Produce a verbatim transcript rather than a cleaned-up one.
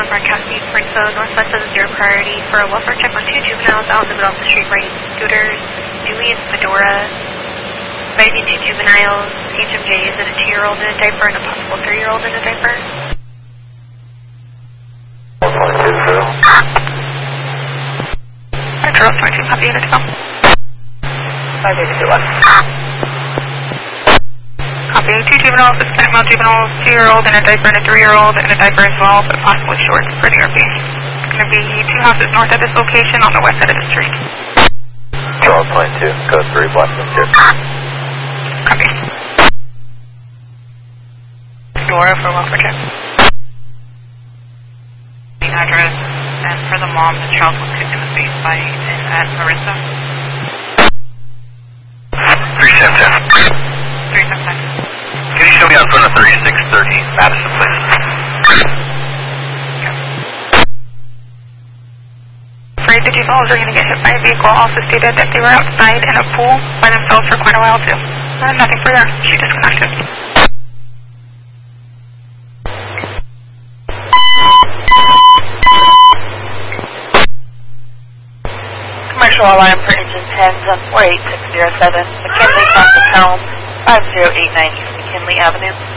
broadcast speed Springfield, northwest of the zero priority for a welfare check on two juveniles out in the middle of the street riding scooters, Dewey and Fedora. Advising two juveniles, H M J is a two-year-old in a diaper and a possible three-year-old in a diaper. one two zero. Control twenty-two, copy, unit to go. five eight two one. Copy, two juveniles, Hispanic male juveniles, two-year-old in a diaper and a three-year-old in a diaper as well, but possibly short for the R P. It's going to be two houses north of this location on the west side of the street. twelve twenty-two, code three, Washington two. Copy. Dora for welfare check. The address, and for the mom, the child was kicked in the face by an at Marissa. three seven ten. three seven ten. Can you show me out front of thirty-six thirty Madison, please? Afraid the juveniles are going to get hit by a vehicle. Also stated that they were outside in a pool by themselves for quite a while too. Uh, nothing further. She disconnected. Commercial alarm for engine tens on four eight six zero seven, McKinley Crossing Helm, five zero eight nine East McKinley Avenue.